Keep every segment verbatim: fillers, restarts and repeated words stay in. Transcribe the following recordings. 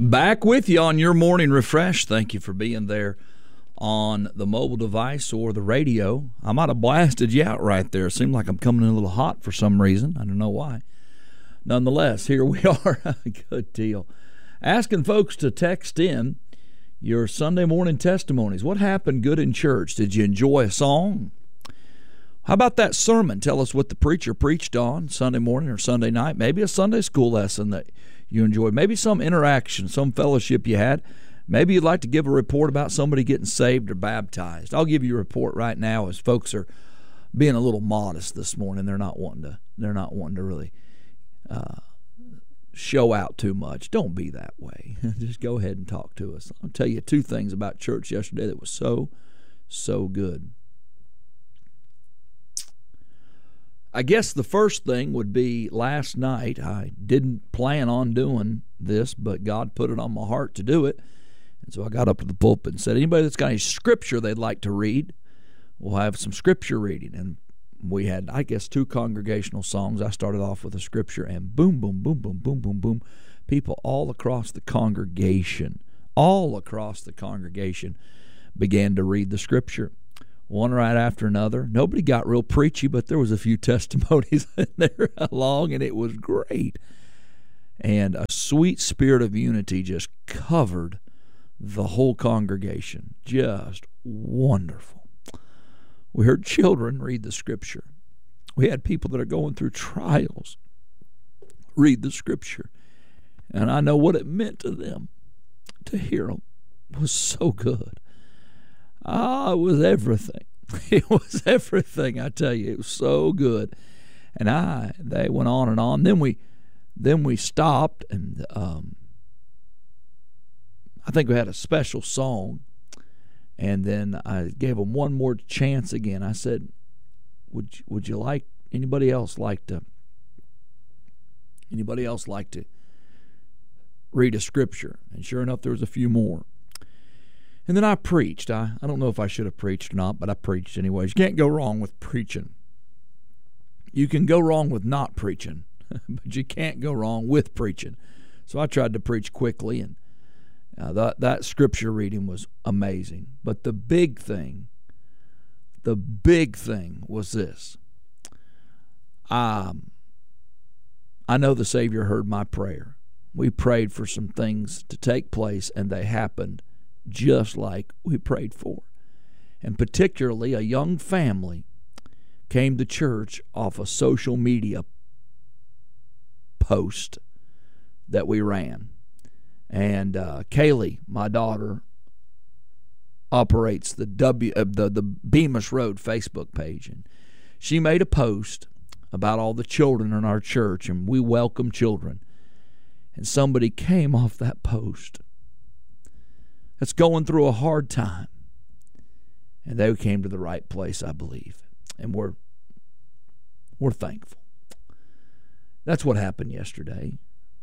Back with you on your morning refresh. Thank you for being there on the mobile device or the radio. I might have blasted you out right there. It seemed like I'm coming in a little hot for some reason. I don't know why. Nonetheless, here we are. Good deal. Asking folks to text in your Sunday morning testimonies. What happened good in church? Did you enjoy a song? How about that sermon? Tell us what the preacher preached on Sunday morning or Sunday night. Maybe a Sunday school lesson that you enjoyed. Maybe some interaction, some fellowship you had. Maybe you'd like to give a report about somebody getting saved or baptized. I'll give you a report right now as folks are being a little modest this morning. They're not wanting to, they're not wanting to really uh, show out too much. Don't be that way. Just go ahead and talk to us. I'll tell you two things about church yesterday that was so, so good. I guess the first thing would be last night. I didn't plan on doing this, but God put it on my heart to do it. And so I got up to the pulpit and said, anybody that's got any scripture they'd like to read, we'll have some scripture reading. And we had, I guess, two congregational songs. I started off with a scripture, and boom, boom, boom, boom, boom, boom, boom. People all across the congregation, all across the congregation began to read the scripture. One right after another. Nobody got real preachy, but there was a few testimonies in there along, and it was great. And a sweet spirit of unity just covered the whole congregation. Just wonderful. We heard children read the scripture. We had people that are going through trials read the scripture. And I know what it meant to them to hear them. It was so good. Ah, it was everything. It was everything, I tell you. It was so good. And I, they went on and on. Then we, then we stopped, and um, I think we had a special song. And then I gave them one more chance again. I said, "Would you, would you like anybody else like to? Anybody else like to read a scripture?" And sure enough, there was a few more. And then I preached. I, I don't know if I should have preached or not, but I preached anyways. You can't go wrong with preaching. You can go wrong with not preaching, but you can't go wrong with preaching. So I tried to preach quickly, and uh, that, that scripture reading was amazing. But the big thing, the big thing was this. Um, I know the Savior heard my prayer. We prayed for some things to take place, and they happened just like we prayed for. And particularly a young family came to church off a social media post that we ran. And uh, Kaylee, my daughter, operates the W uh, the the Bemis Road Facebook page, and she made a post about all the children in our church, and we welcome children. And somebody came off that post that's going through a hard time, and they came to the right place, I believe, and we're we're thankful. That's what happened yesterday.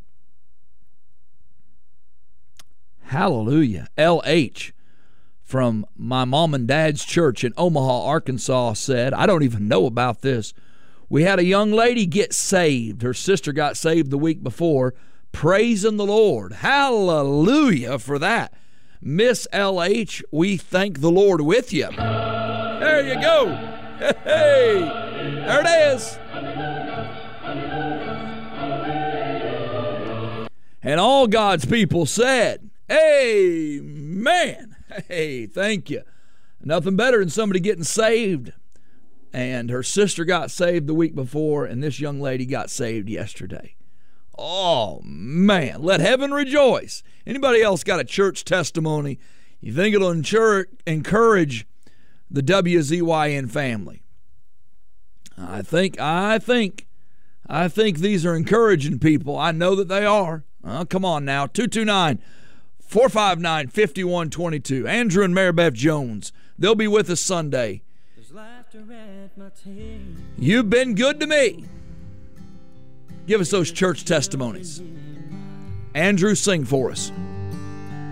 Hallelujah. L H from my mom and dad's church in Omaha, Arkansas said, I don't even know about this. We had a young lady get saved. Her sister got saved the week before. Praising the Lord. Hallelujah for that. Miss L H, we thank the Lord with you. There you go. Hey, there it is. And all God's people said, amen. Hey, thank you. Nothing better than somebody getting saved. And her sister got saved the week before, and this young lady got saved yesterday. Oh, man, let heaven rejoice. Anybody else got a church testimony you think it'll encourage the W Z Y N family? I think, I think, I think these are encouraging people. I know that they are. Oh, come on now, two two nine, four five nine, five one two two. Andrew and Mary Beth Jones, they'll be with us Sunday. You've been good to me. Give us those church testimonies. Andrew, sing for us.